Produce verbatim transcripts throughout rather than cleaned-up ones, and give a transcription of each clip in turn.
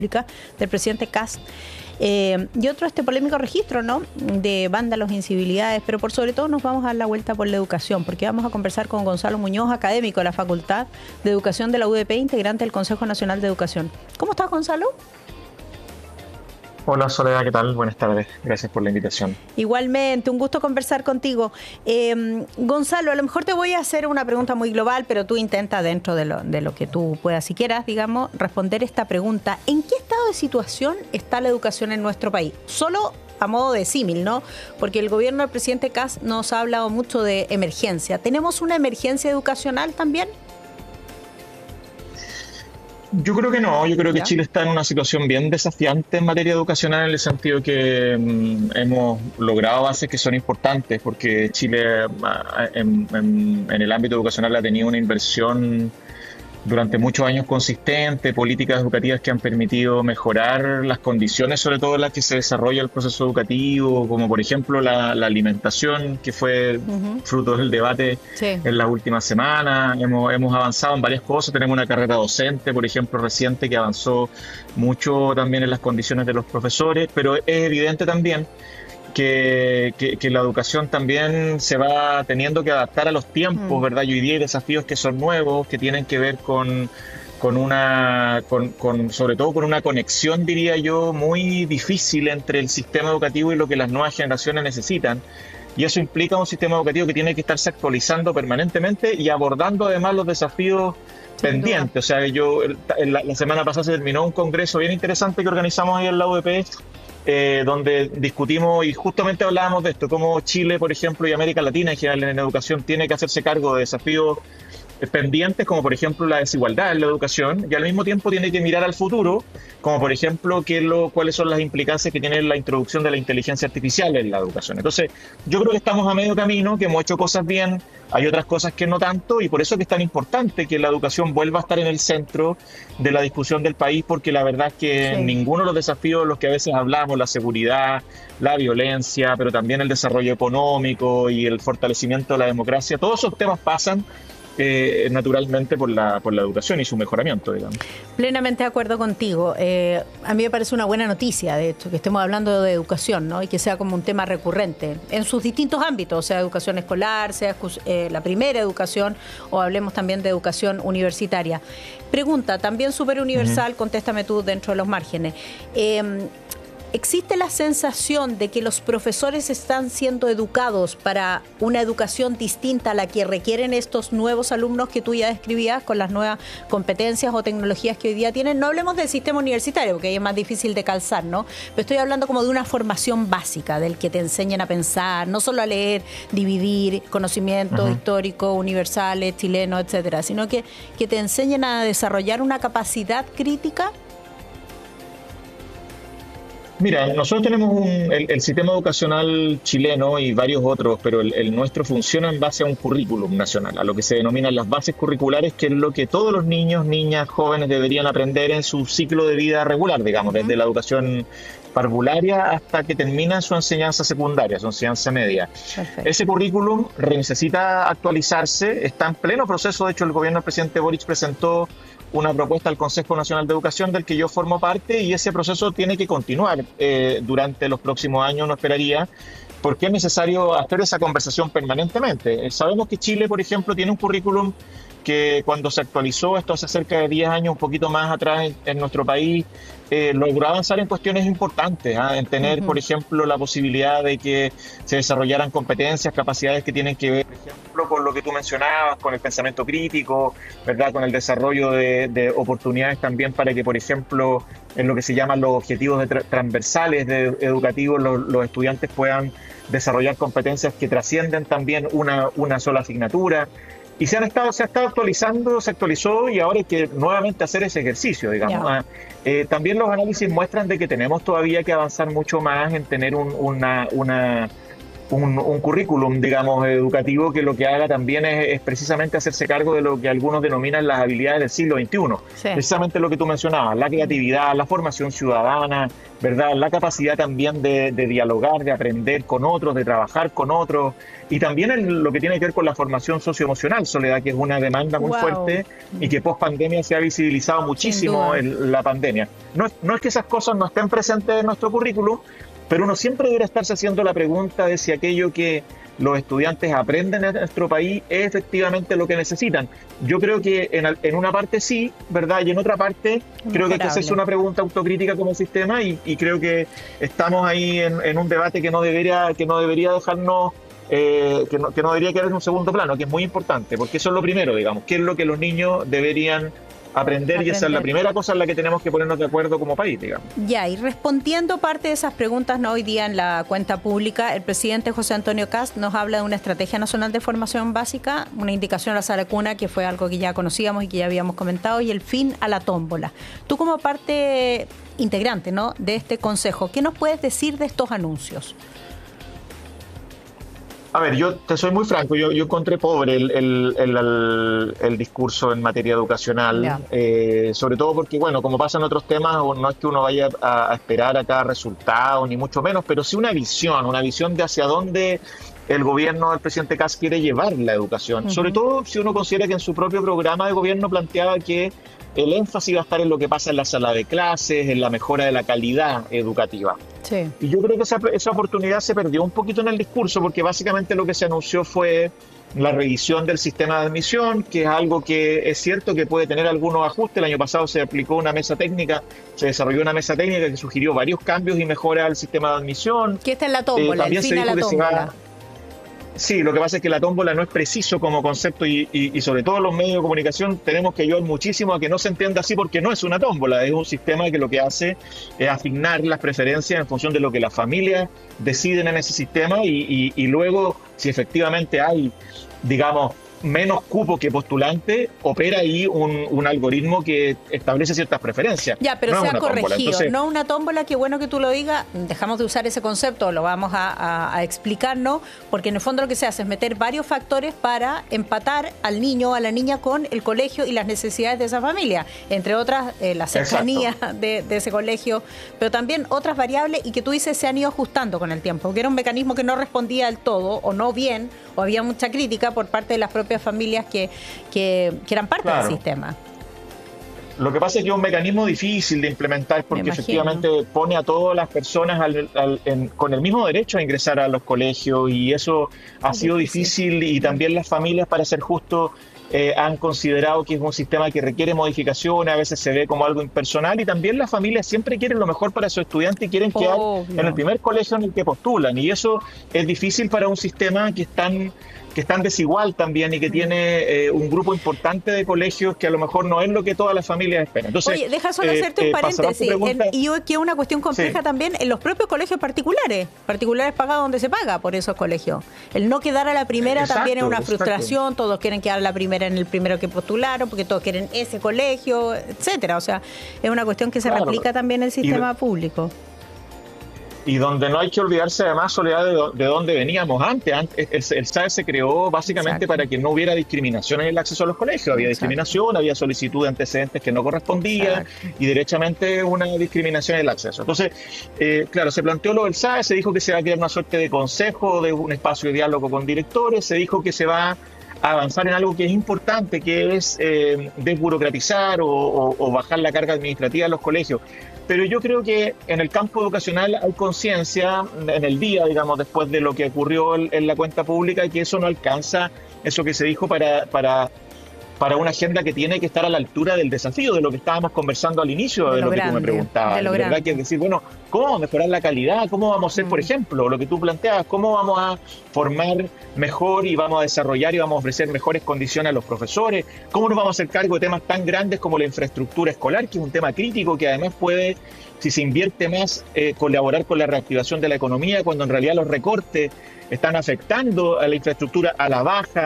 del presidente Kast. Eh, y otro este polémico registro, ¿no?, de vándalos, incivilidades, pero por sobre todo nos vamos a dar la vuelta por la educación, porque vamos a conversar con Gonzalo Muñoz, académico de la Facultad de Educación de la U D P, integrante del Consejo Nacional de Educación. ¿Cómo estás, Gonzalo? Hola Soledad, ¿qué tal? Buenas tardes, gracias por la invitación. Igualmente, un gusto conversar contigo. Eh, Gonzalo, a lo mejor te voy a hacer una pregunta muy global, pero tú intenta dentro de lo, de lo que tú puedas, si quieras, digamos, responder esta pregunta. ¿En qué estado de situación está la educación en nuestro país? Solo a modo de símil, ¿no? Porque el gobierno del presidente Kast nos ha hablado mucho de emergencia. ¿Tenemos una emergencia educacional también? Yo creo que no, yo creo que ¿Ya? Chile está en una situación bien desafiante en materia educacional, en el sentido que mm, hemos logrado bases que son importantes, porque Chile ah, en, en- en el ámbito educacional ha tenido una inversión durante muchos años consistente, políticas educativas que han permitido mejorar las condiciones, sobre todo en las que se desarrolla el proceso educativo, como por ejemplo la, la alimentación, que fue Ujú. fruto del debate Sí. en las últimas semanas. Hemos, hemos avanzado en varias cosas. Tenemos una carrera docente, por ejemplo, reciente, que avanzó mucho también en las condiciones de los profesores, pero es evidente también que, que- que la educación también se va teniendo que adaptar a los tiempos, Mm. ¿verdad? Y hoy día hay desafíos que son nuevos, que tienen que ver con, con una, con, con- sobre todo con una conexión, diría yo, muy difícil entre el sistema educativo y lo que las nuevas generaciones necesitan. Y eso implica un sistema educativo que tiene que estarse actualizando permanentemente y abordando además los desafíos Sin duda. pendientes. O sea, yo el- la, la semana pasada se terminó un congreso bien interesante que organizamos ahí en la U D P, eh, donde discutimos y justamente hablábamos de esto, cómo Chile, por ejemplo, y América Latina en general en educación tiene que hacerse cargo de desafíos eh, pendientes, como por ejemplo la desigualdad en la educación, y al mismo tiempo tiene que mirar al futuro, como por ejemplo qué es lo, cuáles son las implicancias que tiene la introducción de la inteligencia artificial en la educación. Entonces, yo creo que estamos a medio camino, que hemos hecho cosas bien, hay otras cosas que no tanto, y por eso es que es tan importante que la educación vuelva a estar en el centro de la discusión del país, porque la verdad es que Sí. ninguno de los desafíos de los que a veces hablamos, la seguridad, la violencia, pero también el desarrollo económico y el fortalecimiento de la democracia, todos esos temas pasan eh, naturalmente por la, por la educación y su mejoramiento, digamos. Plenamente de acuerdo contigo. Eh, a mí me parece una buena noticia, de hecho, que estemos hablando de educación, ¿no? Y que sea como un tema recurrente en sus distintos ámbitos, sea educación escolar, sea eh, la primera educación, o hablemos también de educación universitaria. Pregunta, también súper universal, contéstame tú dentro de los márgenes. Eh, ¿Existe la sensación de que los profesores están siendo educados para una educación distinta a la que requieren estos nuevos alumnos que tú ya describías, con las nuevas competencias o tecnologías que hoy día tienen? No hablemos del sistema universitario, porque ahí es más difícil de calzar, ¿no? Pero estoy hablando como de una formación básica, del que te enseñen a pensar, no solo a leer, dividir, conocimientos Ujú. históricos, universales, chilenos, etcétera, sino que, que te enseñen a desarrollar una capacidad crítica. Mira, nosotros tenemos un- el, el sistema educacional chileno y varios otros, pero el, el nuestro funciona en base a un currículum nacional, a lo que se denominan las bases curriculares, que es lo que todos los niños, niñas, jóvenes deberían aprender en su ciclo de vida regular, digamos, desde la educación parvularia hasta que termina su enseñanza secundaria, su enseñanza media. Perfecto. Ese currículum necesita actualizarse, está en pleno proceso. De hecho, el gobierno del presidente Boric presentó una propuesta al Consejo Nacional de Educación, del que yo formo parte, y ese proceso tiene que continuar eh, durante los próximos años, no esperaría, porque es necesario hacer esa conversación permanentemente. Eh, sabemos que Chile, por ejemplo, tiene un currículum que cuando se actualizó, esto hace cerca de diez años, un poquito más atrás en, en nuestro país, eh, logró avanzar en cuestiones importantes, ¿ah? En tener, Ujú. por ejemplo, la posibilidad de que se desarrollaran competencias, capacidades que tienen que ver, por ejemplo, con lo que tú mencionabas, con el pensamiento crítico, ¿verdad? Con el desarrollo de, de oportunidades también para que, por ejemplo, en lo que se llaman los objetivos de tra- transversales de educativos, los, los estudiantes puedan desarrollar competencias que trascienden también una, una sola asignatura. Y se, han estado, se ha estado actualizando, se actualizó, y ahora hay que nuevamente hacer ese ejercicio, digamos. Ya. Ah, eh, también los análisis muestran de que tenemos todavía que avanzar mucho más en tener un- una, una un, un currículum, digamos, educativo que lo que haga también es, es precisamente hacerse cargo de lo que algunos denominan las habilidades del siglo veintiuno. Sí. Precisamente lo que tú mencionabas, la creatividad, la formación ciudadana, ¿verdad? La capacidad también de, de dialogar, de aprender con otros, de trabajar con otros, y también en lo que tiene que ver con la formación socioemocional, Soledad, que es una demanda muy wow. fuerte y que post pandemia se ha visibilizado muchísimo en la pandemia. No, no es que esas cosas no estén presentes en nuestro currículum, pero uno siempre debería estarse haciendo la pregunta de si aquello que los estudiantes aprenden en nuestro país es efectivamente lo que necesitan. Yo creo que en, en una parte sí, ¿verdad? Y en otra parte creo que hay que hacerse una pregunta autocrítica como sistema y, y creo que estamos ahí en, en un debate que no debería, que no debería dejarnos, eh, que, no, que no debería quedar en un segundo plano, que es muy importante, porque eso es lo primero, digamos, qué es lo que los niños deberían Aprender, aprender, y esa es la primera cosa en la que tenemos que ponernos de acuerdo como país, digamos. Ya, y respondiendo parte de esas preguntas, ¿no? Hoy día en la cuenta pública, el presidente José Antonio Kast nos habla de una estrategia nacional de formación básica, una indicación a la sala cuna, que fue algo que ya conocíamos y que ya habíamos comentado, y el fin a la tómbola. Tú como parte integrante, ¿no?, de este consejo, ¿qué nos puedes decir de estos anuncios? A ver, yo te soy muy franco, yo, yo encontré pobre el, el, el, el, el discurso en materia educacional, eh, sobre todo porque, bueno, como pasa en otros temas, no es que uno vaya a, a esperar a cada resultado, ni mucho menos, pero sí una visión, una visión de hacia dónde el gobierno del presidente Kast quiere llevar la educación. Uh-huh. Sobre todo si uno considera que en su propio programa de gobierno planteaba que el énfasis va a estar en lo que pasa en la sala de clases, en la mejora de la calidad educativa. Sí. Y yo creo que esa, esa oportunidad se perdió un poquito en el discurso, porque básicamente lo que se anunció fue la revisión del sistema de admisión, que es algo que es cierto que puede tener algunos ajustes. El año pasado se aplicó una mesa técnica, se desarrolló una mesa técnica que sugirió varios cambios y mejoras al sistema de admisión. Que esta es la tómbola, eh, el fin a la tómbola. Sí, lo que pasa es que la tómbola no es preciso como concepto y, y, y sobre todo los medios de comunicación tenemos que ayudar muchísimo a que no se entienda así, porque no es una tómbola, es un sistema que lo que hace es asignar las preferencias en función de lo que las familias deciden en ese sistema y, y, y luego si efectivamente hay, digamos, menos cupo que postulante, opera ahí un, un algoritmo que establece ciertas preferencias. Ya, pero no se ha corregido, Entonces, no una tómbola, qué bueno que tú lo digas, dejamos de usar ese concepto, lo vamos a, a, a explicar, ¿no? Porque en el fondo lo que se hace es meter varios factores para empatar al niño o a la niña con el colegio y las necesidades de esa familia, entre otras eh, la cercanía de, de ese colegio, pero también otras variables y que tú dices se han ido ajustando con el tiempo, que era un mecanismo que no respondía del todo o no bien, o había mucha crítica por parte de las propias familias que, que, que eran parte claro. del sistema. Lo que pasa es que es un mecanismo difícil de implementar porque efectivamente pone a todas las personas al, al, en, con el mismo derecho a ingresar a los colegios y eso ha es sido difícil. difícil y también las familias, para ser justo, eh, han considerado que es un sistema que requiere modificaciones, a veces se ve como algo impersonal y también las familias siempre quieren lo mejor para sus estudiantes y quieren quedar Obvio. en el primer colegio en el que postulan y eso es difícil para un sistema que es tan... que es tan desigual también y que tiene eh, un grupo importante de colegios que a lo mejor no es lo que todas las familias esperan. Entonces, Oye, deja solo eh, hacerte un eh, paréntesis, pregunta, en, y que es una cuestión compleja sí. también en los propios colegios particulares, particulares pagados donde se paga por esos colegios. El no quedar a la primera exacto, también es una frustración, exacto. todos quieren quedar a la primera en el primero que postularon, porque todos quieren ese colegio, etcétera. O sea, es una cuestión que se claro. replica también en el sistema y, público. Y donde no hay que olvidarse además, Soledad, de, de dónde veníamos antes. antes el, el S A E se creó básicamente Exacto. para que no hubiera discriminación en el acceso a los colegios. Había Exacto. discriminación, había solicitud de antecedentes que no correspondía Exacto. y derechamente una discriminación en el acceso. Entonces, eh, claro, se planteó lo del S A E, se dijo que se va a crear una suerte de consejo, de un espacio de diálogo con directores, se dijo que se va a avanzar en algo que es importante, que es eh, desburocratizar o, o, o bajar la carga administrativa de los colegios. Pero yo creo que en el campo educacional hay conciencia en el día, digamos, después de lo que ocurrió en, en la cuenta pública, que eso no alcanza, eso que se dijo, para, para, para una agenda que tiene que estar a la altura del desafío, de lo que estábamos conversando al inicio de, de lo, lo grande, que tú me preguntabas. De lo ¿verdad? Grande. Que es decir, bueno, ¿cómo vamos a mejorar la calidad? ¿Cómo vamos a hacer, mm. por ejemplo, lo que tú planteabas? ¿Cómo vamos a formar mejor y vamos a desarrollar y vamos a ofrecer mejores condiciones a los profesores? ¿Cómo nos vamos a hacer cargo de temas tan grandes como la infraestructura escolar, que es un tema crítico que además puede, si se invierte más, eh, colaborar con la reactivación de la economía, cuando en realidad los recortes están afectando a la infraestructura a la baja?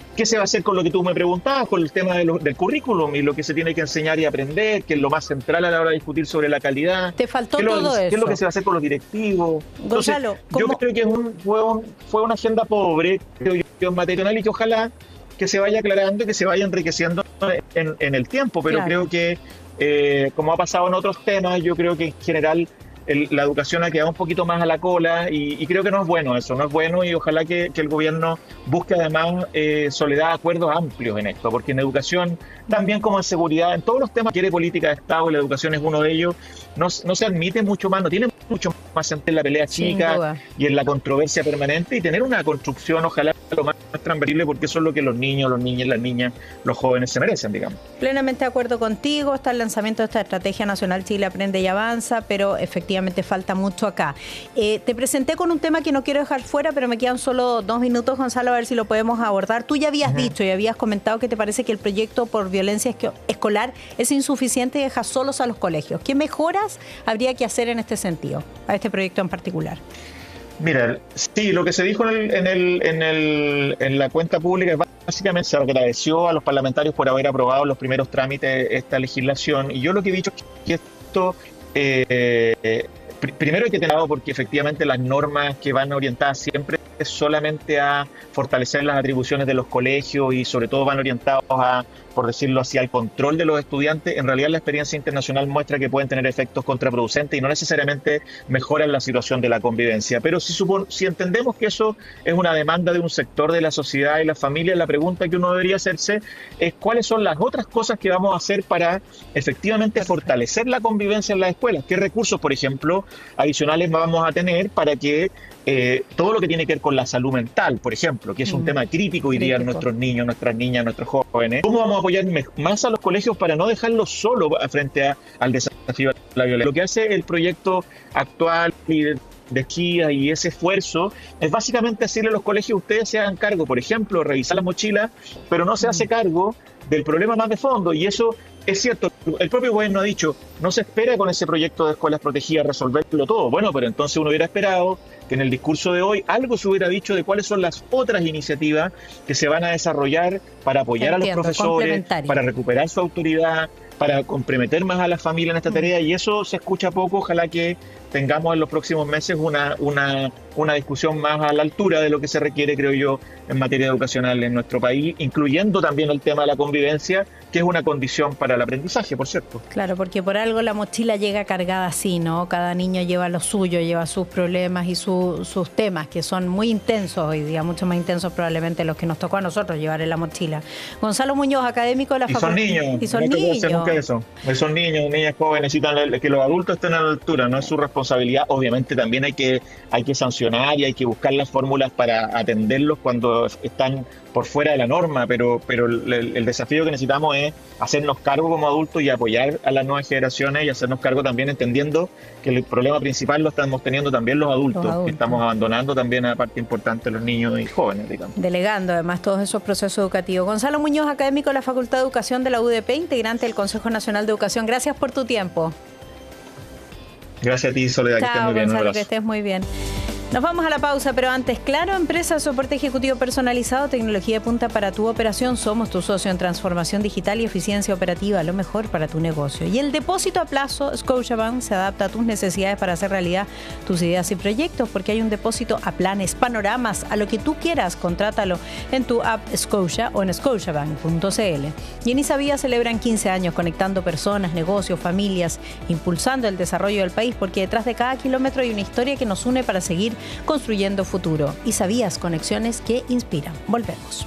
¿Qué se va a hacer con lo que tú me preguntabas, con el tema de lo, del currículum y lo que se tiene que enseñar y aprender, que es lo más central a la hora de discutir sobre la calidad? Te faltó ¿Qué todo lo, eso. ¿Qué es lo que se va a hacer con los directivos? Gonzalo, Entonces, yo creo que es un, fue, un, fue una agenda pobre, creo yo, en materia y que ojalá que se vaya aclarando y que se vaya enriqueciendo en, en el tiempo, pero claro. creo que, eh, como ha pasado en otros temas, yo creo que en general el, la educación ha quedado un poquito más a la cola y, y creo que no es bueno eso, no es bueno y ojalá que, que el gobierno busque además eh, soledad, acuerdos amplios en esto, porque en educación, también como en seguridad, en todos los temas quiere política de Estado y la educación es uno de ellos, no, no se admite mucho más, no tiene mucho más en la pelea chica y en la controversia permanente y tener una construcción, ojalá lo más transversal, porque eso es lo que los niños, los niños, las niñas, los jóvenes se merecen, digamos. Plenamente de acuerdo contigo, está el lanzamiento de esta Estrategia Nacional Chile Aprende y Avanza, pero efectivamente falta mucho acá. Eh, te presenté con un tema que no quiero dejar fuera, pero me quedan solo dos minutos, Gonzalo, a ver si lo podemos abordar. Tú ya habías uh-huh. dicho y habías comentado que te parece que el proyecto por violencia escolar es insuficiente y deja solos a los colegios. ¿Qué mejoras habría que hacer en este sentido, a este proyecto en particular? Mira, sí, lo que se dijo en, el, en, el, en, el, en la cuenta pública es básicamente se agradeció a los parlamentarios por haber aprobado los primeros trámites de esta legislación. Y yo lo que he dicho es que esto, eh, pr- primero hay que tener cuidado porque efectivamente las normas que van orientadas siempre solamente a fortalecer las atribuciones de los colegios y sobre todo van orientados a, por decirlo así, al control de los estudiantes. En realidad la experiencia internacional muestra que pueden tener efectos contraproducentes y no necesariamente mejoran la situación de la convivencia. Pero si, supon- si entendemos que eso es una demanda de un sector de la sociedad y la familia, la pregunta que uno debería hacerse es cuáles son las otras cosas que vamos a hacer para efectivamente fortalecer la convivencia en las escuelas. ¿Qué recursos, por ejemplo, adicionales vamos a tener para que Eh, todo lo que tiene que ver con la salud mental, por ejemplo, que es un mm. tema crítico hoy día en nuestros niños, nuestras niñas, nuestros jóvenes? ¿Cómo vamos a apoyar más a los colegios para no dejarlos solos frente a, al desafío de la violencia? Lo que hace el proyecto actual y de, de Chía y ese esfuerzo es básicamente decirle a los colegios, ustedes se hagan cargo, por ejemplo, revisar las mochilas, pero no se hace cargo del problema más de fondo, y eso es cierto. El propio gobierno ha dicho, no se espera con ese proyecto de escuelas protegidas resolverlo todo. Bueno, pero entonces uno hubiera esperado que en el discurso de hoy algo se hubiera dicho de cuáles son las otras iniciativas que se van a desarrollar para apoyar Entiendo, a los profesores, para recuperar su autoridad, para comprometer más a la familia en esta tarea, y eso se escucha poco. Ojalá que tengamos en los próximos meses una, una, una discusión más a la altura de lo que se requiere, creo yo, en materia educacional en nuestro país, incluyendo también el tema de la convivencia, que es una condición para el aprendizaje, por cierto. Claro, porque por algo la mochila llega cargada así, ¿no? Cada niño lleva lo suyo, lleva sus problemas y su, sus temas, que son muy intensos hoy día, mucho más intensos probablemente los que nos tocó a nosotros llevar en la mochila. Gonzalo Muñoz, académico de la facultad. Y son niños. Y son no niños. Nunca eso. Son niños, niñas jóvenes, necesitan que los adultos estén a la altura, no es su responsabilidad. Obviamente también hay que, hay que sancionar y hay que buscar las fórmulas para atenderlos cuando están por fuera de la norma, pero, pero el, el desafío que necesitamos es hacernos cargo como adultos y apoyar a las nuevas generaciones y hacernos cargo también entendiendo que el problema principal lo estamos teniendo también los adultos, los adultos. que estamos abandonando también a parte importante de los niños y jóvenes, digamos. Delegando además todos esos procesos educativos. Gonzalo Muñoz, académico de la Facultad de Educación de la U D P, integrante del Consejo Nacional de Educación. Gracias por tu tiempo. Gracias a ti, Soledad. Chao, que estés muy bien. Gonzalo, que estés muy bien. Nos vamos a la pausa, pero antes, Claro, empresa de soporte ejecutivo personalizado, tecnología de punta para tu operación. Somos tu socio en transformación digital y eficiencia operativa, lo mejor para tu negocio. Y el depósito a plazo Scotiabank se adapta a tus necesidades para hacer realidad tus ideas y proyectos, porque hay un depósito a planes, panoramas, a lo que tú quieras. Contrátalo en tu app Scotia o en scotiabank punto c l. Y en Isavía celebran quince años conectando personas, negocios, familias, impulsando el desarrollo del país, porque detrás de cada kilómetro hay una historia que nos une para seguir construyendo futuro. Y sabías, conexiones que inspiran. Volvemos.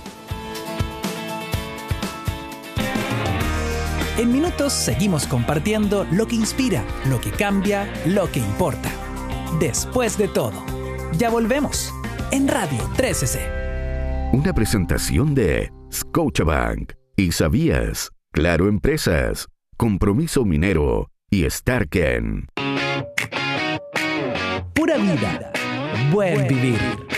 En minutos seguimos compartiendo lo que inspira, lo que cambia, lo que importa. Después de todo, ya volvemos en Radio trece C. Una presentación de Scotiabank. ¿Y sabías? Claro Empresas, Compromiso Minero y Starken. Pura vida. Buen vivir.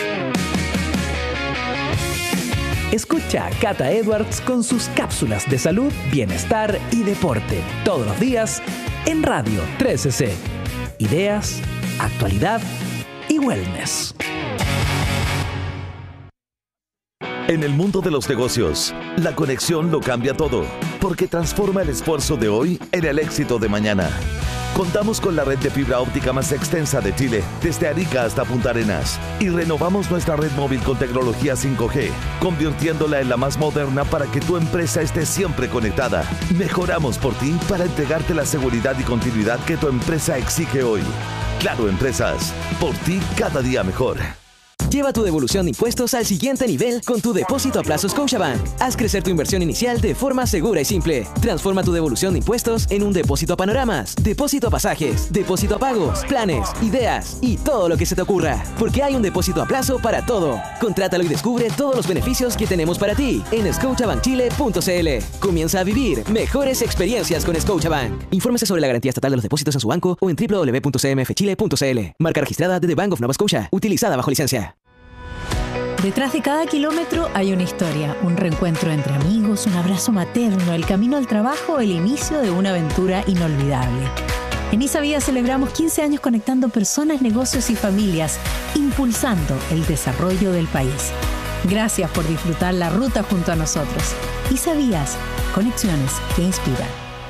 Escucha a Cata Edwards con sus cápsulas de salud, bienestar y deporte todos los días en Radio trece C. Ideas, actualidad y wellness. En el mundo de los negocios, la conexión lo cambia todo, porque transforma el esfuerzo de hoy en el éxito de mañana. Contamos con la red de fibra óptica más extensa de Chile, desde Arica hasta Punta Arenas, y renovamos nuestra red móvil con tecnología cinco G, convirtiéndola en la más moderna para que tu empresa esté siempre conectada. Mejoramos por ti para entregarte la seguridad y continuidad que tu empresa exige hoy. Claro Empresas, por ti cada día mejor. Lleva tu devolución de impuestos al siguiente nivel con tu depósito a plazo Scotiabank. Haz crecer tu inversión inicial de forma segura y simple. Transforma tu devolución de impuestos en un depósito a panoramas, depósito a pasajes, depósito a pagos, planes, ideas y todo lo que se te ocurra. Porque hay un depósito a plazo para todo. Contrátalo y descubre todos los beneficios que tenemos para ti en scotiabank chile punto c l. Comienza a vivir mejores experiencias con Scotiabank. Infórmese sobre la garantía estatal de los depósitos en su banco o en doble u doble u doble u punto c m f chile punto c l. Marca registrada de The Bank of Nova Scotia. Utilizada bajo licencia. Detrás de cada kilómetro hay una historia, un reencuentro entre amigos, un abrazo materno, el camino al trabajo, el inicio de una aventura inolvidable. En Isavía celebramos quince años conectando personas, negocios y familias, impulsando el desarrollo del país. Gracias por disfrutar la ruta junto a nosotros. Isavías, conexiones que inspiran.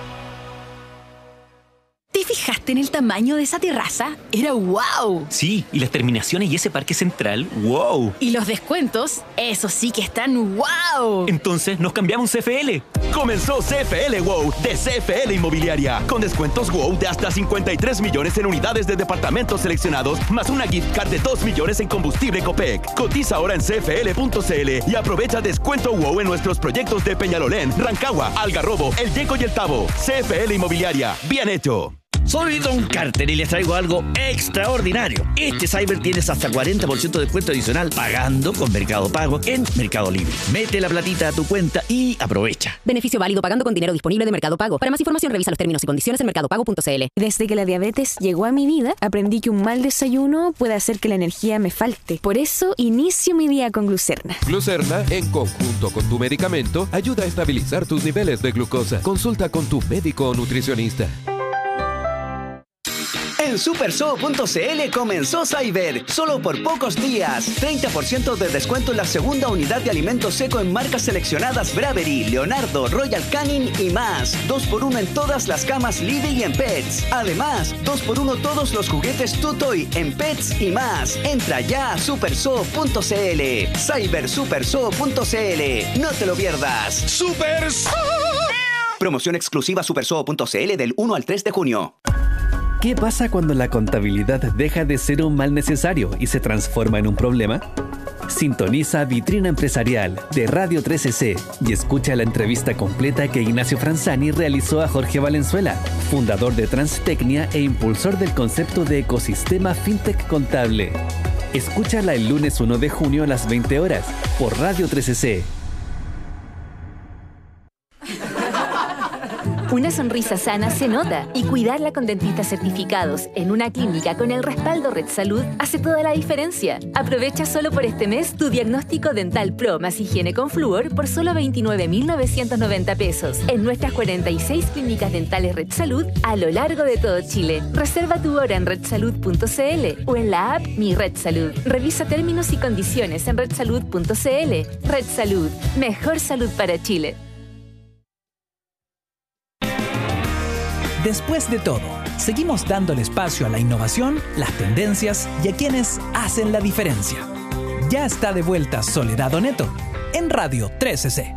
¿Te fijaste en el tamaño de esa terraza? ¡Era wow! Sí, y las terminaciones y ese parque central, wow. Y los descuentos, eso sí que están wow. Entonces, ¿nos cambiamos C F L? Comenzó C F L Wow de C F L Inmobiliaria, con descuentos wow de hasta cincuenta y tres millones en unidades de departamentos seleccionados, más una gift card de dos millones en combustible Copec. Cotiza ahora en c f l punto c l y aprovecha descuento wow en nuestros proyectos de Peñalolén, Rancagua, Algarrobo, El Yeco y El Tabo. C F L Inmobiliaria, bien hecho. Soy Don Carter y les traigo algo extraordinario. Este Cyber tienes hasta cuarenta por ciento de descuento adicional pagando con Mercado Pago en Mercado Libre. Mete la platita a tu cuenta y aprovecha. Beneficio válido pagando con dinero disponible de Mercado Pago. Para más información revisa los términos y condiciones en mercado pago punto c l. Desde que la diabetes llegó a mi vida, aprendí que un mal desayuno puede hacer que la energía me falte. Por eso inicio mi día con Glucerna. Glucerna, en conjunto con tu medicamento, ayuda a estabilizar tus niveles de glucosa. Consulta con tu médico o nutricionista. En supersoo punto c l comenzó Cyber, solo por pocos días. treinta por ciento de descuento en la segunda unidad de alimento seco en marcas seleccionadas Bravery, Leonardo, Royal Canin y más. dos por uno en todas las camas Lidl y en Pets. Además, dos por uno todos los juguetes Tutoy en Pets y más. Entra ya a supersoo punto c l. Cyber supersoo punto c l. No te lo pierdas. ¡Supersoo! Promoción exclusiva supersoo punto c l del uno al tres de junio. ¿Qué pasa cuando la contabilidad deja de ser un mal necesario y se transforma en un problema? Sintoniza Vitrina Empresarial de Radio trece ce y escucha la entrevista completa que Ignacio Franzani realizó a Jorge Valenzuela, fundador de Transtecnia e impulsor del concepto de ecosistema fintech contable. Escúchala el lunes uno de junio a las veinte horas por Radio trece ce. Una sonrisa sana se nota y cuidarla con dentistas certificados en una clínica con el respaldo Red Salud hace toda la diferencia. Aprovecha solo por este mes tu diagnóstico dental pro más higiene con flúor por solo veintinueve mil novecientos noventa pesos en nuestras cuarenta y seis clínicas dentales Red Salud a lo largo de todo Chile. Reserva tu hora en red salud punto c l o en la app Mi Red Salud. Revisa términos y condiciones en red salud punto c l. Red Salud, mejor salud para Chile. Después de todo, seguimos dándole espacio a la innovación, las tendencias y a quienes hacen la diferencia. Ya está de vuelta Soledad Oneto en Radio trece ce.